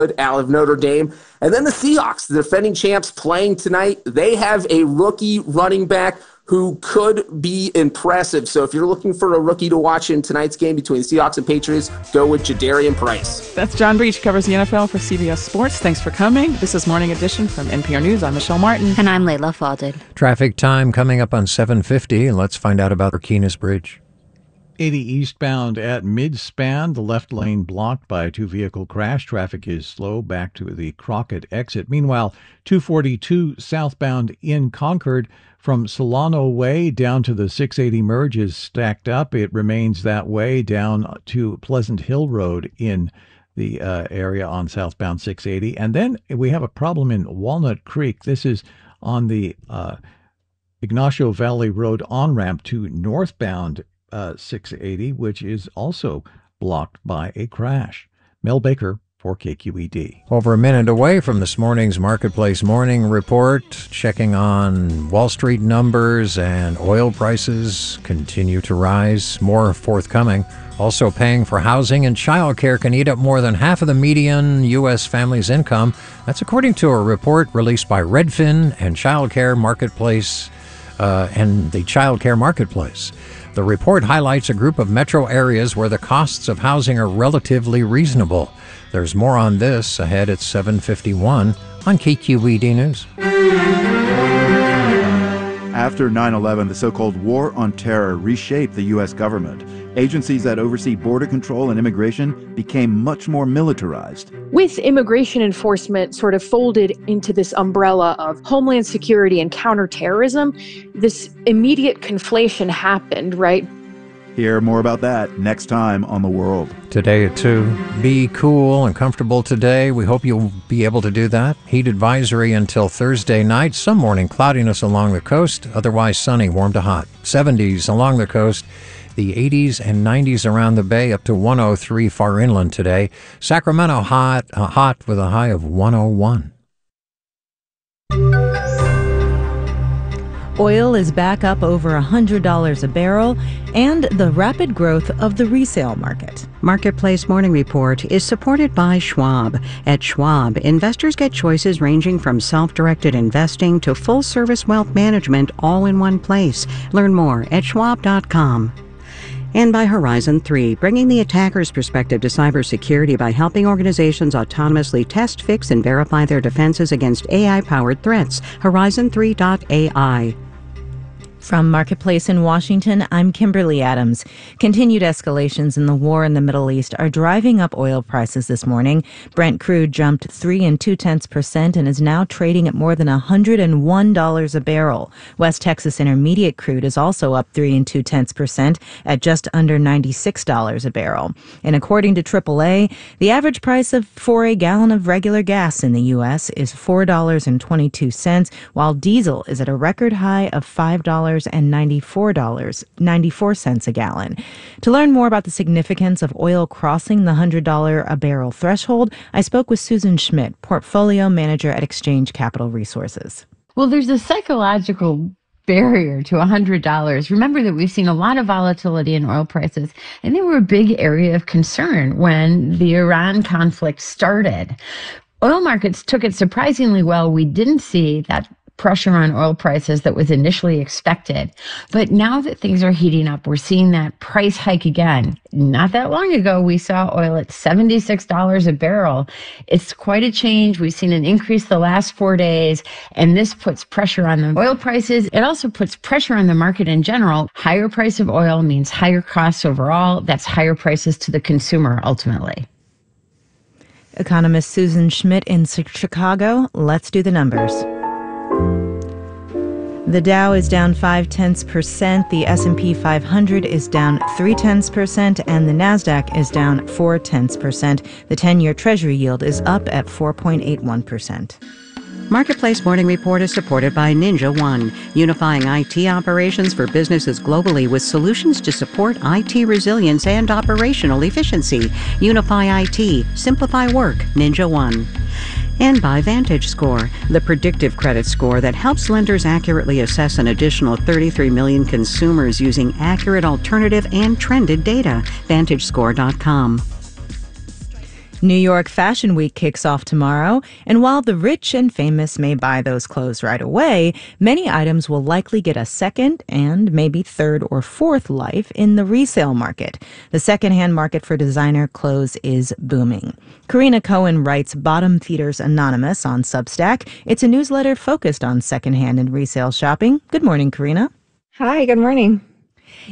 out of Notre Dame. And then the Seahawks, the defending champs, playing tonight. They have a rookie running back who could be impressive. So if you're looking for a rookie to watch in tonight's game between the Seahawks and Patriots, go with Jadarian Price. That's John Breach, covers the NFL for CBS Sports. Thanks for coming. This is Morning Edition from NPR News. I'm Michelle Martin. And I'm Layla Falded. Traffic time coming up on 7:50. Let's find out about Urquina's Bridge. 80 eastbound at mid-span, the left lane blocked by a two-vehicle crash. Traffic is slow back to the Crockett exit. Meanwhile, 242 southbound in Concord from Solano Way down to the 680 merge is stacked up. It remains that way down to Pleasant Hill Road in the area on southbound 680. And then we have a problem in Walnut Creek. This is on the Ignacio Valley Road on-ramp to northbound 680, which is also blocked by a crash. Mel Baker for KQED. Over a minute away from this morning's Marketplace Morning Report, checking on Wall Street numbers, and oil prices continue to rise. More forthcoming. Also, paying for housing and childcare can eat up more than half of the median U.S. family's income. That's according to a report released by Redfin and Childcare Marketplace and the Childcare Marketplace. The report highlights a group of metro areas where the costs of housing are relatively reasonable. There's more on this ahead at 7:51 on KQED News. After 9/11, the so-called War on Terror reshaped the U.S. government. Agencies that oversee border control and immigration became much more militarized. With immigration enforcement sort of folded into this umbrella of homeland security and counterterrorism, this immediate conflation happened, right? Hear more about that next time on The World. Today at 2, be cool and comfortable today. We hope you'll be able to do that. Heat advisory until Thursday night. Some morning cloudiness along the coast, otherwise sunny, warm to hot. 70s along the coast. The 80s and 90s around the bay, up to 103 far inland today. Sacramento hot with a high of 101. Oil is back up over $100 a barrel, and the rapid growth of the resale market. Marketplace Morning Report is supported by Schwab. At Schwab, investors get choices ranging from self-directed investing to full-service wealth management all in one place. Learn more at schwab.com. And by Horizon 3, bringing the attacker's perspective to cybersecurity by helping organizations autonomously test, fix, and verify their defenses against AI-powered threats. Horizon3.ai. From Marketplace in Washington, I'm Kimberly Adams. Continued escalations in the war in the Middle East are driving up oil prices this morning. Brent crude jumped 3 2/10% and is now trading at more than $101 a barrel. West Texas Intermediate crude is also up 3 2/10% at just under $96 a barrel. And according to AAA, the average price for a gallon of regular gas in the U.S. is $4.22, while diesel is at a record high of $5.94 a gallon. To learn more about the significance of oil crossing the $100 a barrel threshold, I spoke with Susan Schmidt, portfolio manager at Exchange Capital Resources. Well, there's a psychological barrier to $100. Remember that we've seen a lot of volatility in oil prices, and they were a big area of concern when the Iran conflict started. Oil markets took it surprisingly well. We didn't see that pressure on oil prices that was initially expected. But now that things are heating up, we're seeing that price hike again. Not that long ago, we saw oil at $76 a barrel. It's quite a change. We've seen an increase the last 4 days, and this puts pressure on the oil prices. It also puts pressure on the market in general. Higher price of oil means higher costs overall. That's higher prices to the consumer ultimately. Economist Susan Schmidt in Chicago. Let's do the numbers. The Dow is down 0.5%, the S&P 500 is down 0.3%, and the Nasdaq is down 0.4%. The 10-year Treasury yield is up at 4.81%. Marketplace Morning Report is supported by Ninja One, unifying IT operations for businesses globally with solutions to support IT resilience and operational efficiency. Unify IT, simplify work, Ninja One. And by VantageScore, the predictive credit score that helps lenders accurately assess an additional 33 million consumers using accurate alternative and trended data. VantageScore.com. New York Fashion Week kicks off tomorrow, and while the rich and famous may buy those clothes right away, many items will likely get a second and maybe third or fourth life in the resale market. The secondhand market for designer clothes is booming. Karina Cohen writes Bottom Theaters Anonymous on Substack. It's a newsletter focused on secondhand and resale shopping. Good morning, Karina. Hi, good morning.